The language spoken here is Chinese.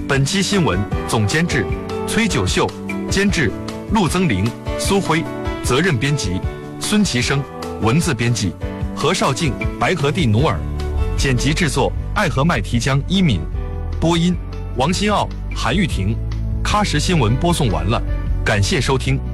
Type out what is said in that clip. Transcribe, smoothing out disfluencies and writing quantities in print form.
本期新闻总监制崔九秀，监制陆增玲、苏辉，责任编辑孙其生，文字编辑何绍敬、白和地努尔，剪辑制作爱和麦提江一敏，播音王新奥、韩玉婷。喀什新闻播送完了，感谢收听。